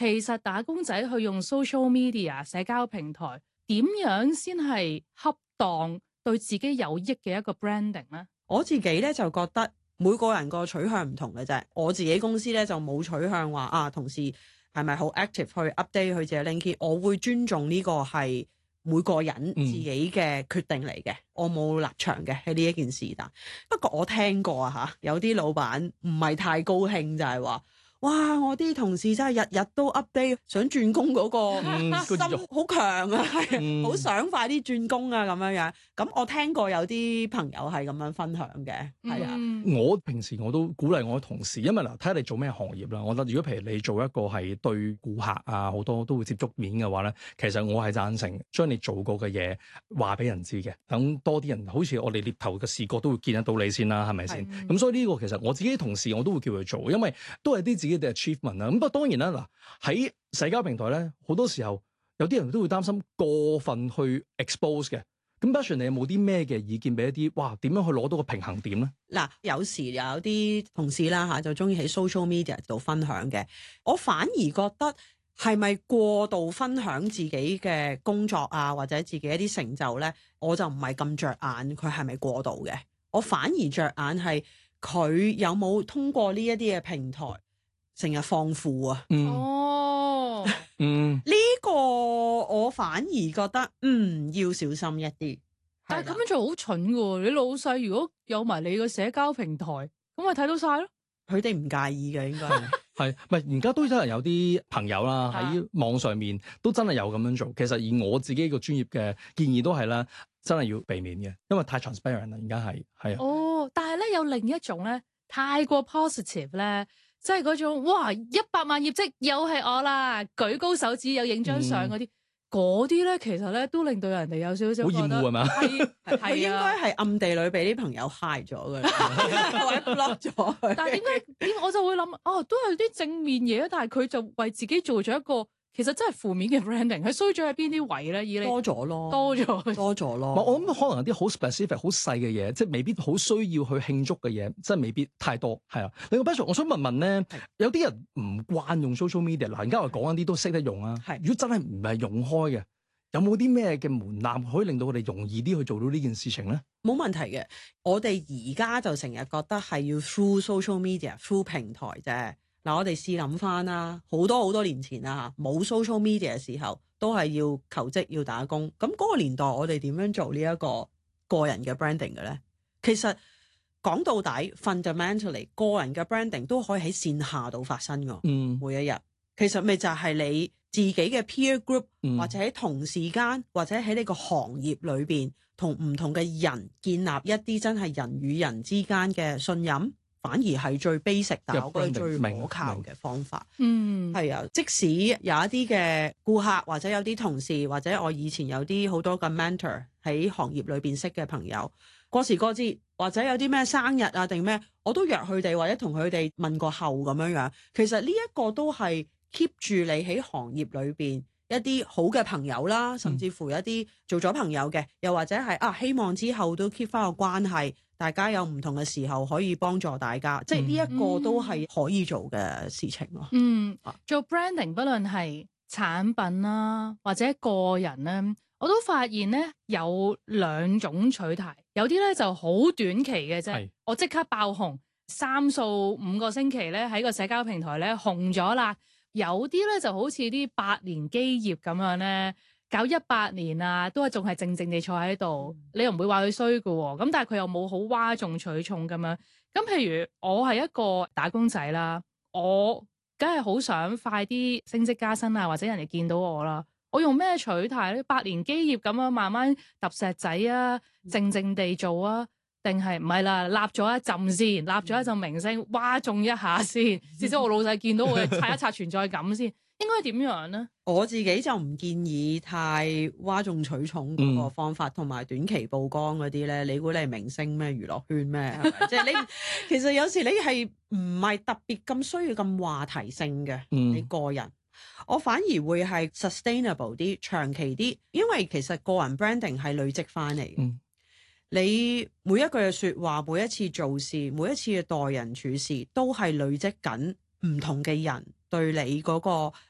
其實打工仔去用 social media 社交平台點樣先係恰當對自己有益嘅一個 branding 咧？ 我自己咧就覺得每個人個取向唔同嘅啫。我自己公司咧就冇取向話同事係咪好 active 去 update 佢自己 LinkedIn，我會尊重呢個係每個人自己嘅決定嚟嘅，我冇立場嘅喺呢一件事。但不過我聽過有啲老闆唔係太高興，就係話，哇！我啲同事真係日日都 update，想轉工嗰個心好強啊，係好想快啲轉工啊咁樣。咁我聽過有啲朋友係咁樣分享嘅，係啊。 我平時我都鼓勵我嘅同事，因為嗱睇下你做咩行業啦。我覺得如果譬如你做一個係對顧客啊好多都會接觸面嘅話咧，其實我係贊成將你做過嘅嘢話俾人知嘅，等多啲人好似我哋獵頭嘅視覺都會見得到你先啦，係咪先？咁所以呢個其實我自己同事我都會叫佢做，因為都係啲自己嘅 achievement 啦。咁不過當然啦，嗱喺社交平台咧，好多時候有啲人都會擔心過分去 expose 嘅。咁 Passion 你有冇啲咩嘅意見俾一啲？哇，點樣去攞到個平衡點咧？ 嗱，有時有啲同事啦就中意喺 social media 度分享嘅，我反而覺得係咪過度分享自己嘅工作啊，或者自己一啲成就咧，我就唔係咁着眼佢係咪過度嘅，我反而着眼係佢有冇通過呢一啲嘅平台成日放負啊。呢個我反而覺得要小心一啲。 但係咁樣做好蠢嘅喎，你老細如果有埋你個社交平台，咁咪睇到晒咯。 佢哋唔介意嘅應該係咪？而家都真係有啲朋友啦喺網上面都真係有咁樣做。其實以我自己個專業嘅建議都係啦，真係要避免嘅，因為太 transparent 啦。而家係但係咧有另一種咧，太過 positive 咧。即係嗰種哇100萬業績又係我啦，舉高手指有影張相嗰啲，嗰啲咧其實咧都令到人哋有少少好厭惡係嘛？ 係應該係暗地裏俾啲朋友 high 咗嘅，或者 block 咗。 但係點解我就會諗都係啲正面嘢，但係佢就為自己做咗一個其實真係負面嘅 branding，佢衰咗喺邊啲位咧？以你多咗咯。 我諗可能有啲好 specific、好細嘅嘢，即係未必好需要去慶祝嘅嘢，真係未必太多。係啊，另外 Passion，我想問咧，有啲人唔慣用 social media，嗱，而家我講緊啲都識得用啊。如果真係唔係用開嘅，有冇啲咩嘅門檻可以令到我哋容易啲去做到呢件事情咧？ 冇問題嘅，我哋而家就成日覺得係要 through social media、through 平台啫。嗱，我哋試諗翻啦，好多年前啦冇 social media 嘅時候，都係要求職要打工。咁嗰個年代，我哋點樣做呢一個個人嘅 branding 嘅咧？其實講到底 fundamentally 個人嘅 branding 都可以喺線下度發生㗎。每一日其實咪就係你自己嘅 peer group，或者喺同事間，或者喺呢個行業裏邊，同唔同嘅人建立一啲真係人與人之間嘅信任。反而係最 basic，但係我覺得最可靠嘅方法。係啊，即使有一啲嘅顧客，或者有啲同事，或者我以前有啲好多嘅 mentor 喺行業裏邊識嘅朋友，過時過節或者有啲咩生日啊定咩，我都約佢哋或者同佢哋問個候咁樣樣。其實呢一個都係 keep 住你喺行業裏邊一啲好嘅朋友啦，甚至乎一啲做咗朋友嘅，又或者係希望之後都 keep 翻個關係。大家有唔同嘅時候可以幫助大家，即係呢一個都係可以做嘅事情咯。 做 branding 不論係產品啦，或者個人咧，我都發現咧有兩種取態，有啲咧就好短期嘅啫，我即刻爆紅，3數5個星期咧喺個社交平台咧紅咗啦。有啲咧就好似啲百年基業咁樣咧。搞100年啊，都係仲係靜靜地坐喺度，你又唔會話佢衰㗎喎。咁但係佢又冇好嘩眾取寵咁樣。咁譬如我係一個打工仔啦，我梗係好想快啲升職加薪啊，或者人哋見到我啦。我用咩取態咧？百年基業咁樣慢慢揼石仔啊，靜靜地做啊，定係唔係啦？立咗一陣先，立咗一陣明星，嘩眾一下先，至少我老細見到我刷一刷存在感先。應該點樣咧？ 我自己就唔建議太嘩眾取寵嗰個方法，同埋短期曝光嗰啲咧。你估你係明星咩？娛樂圈咩？係咪？即係你其實有時你係唔係特別咁需要咁話題性嘅？你個人，我反而會係 sustainable 啲、長期啲，因為其實個人 branding 係累積翻嚟。你每一句嘅説話，每一次做事，每一次嘅待人處事，都係累積緊唔同嘅人對你嗰個